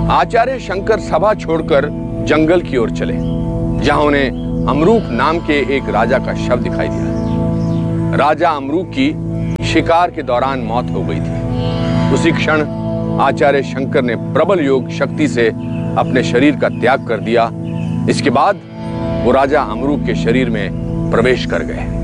आचार्य शंकर सभा छोड़कर जंगल की ओर चले, जहां उन्हें अमरूक नाम के एक राजा का शव दिखाई दिया। राजा अमरूक की शिकार के दौरान मौत हो गई थी। उसी क्षण आचार्य शंकर ने प्रबल योग शक्ति से अपने शरीर का त्याग कर दिया। इसके बाद वो राजा अमरूक के शरीर में प्रवेश कर गए।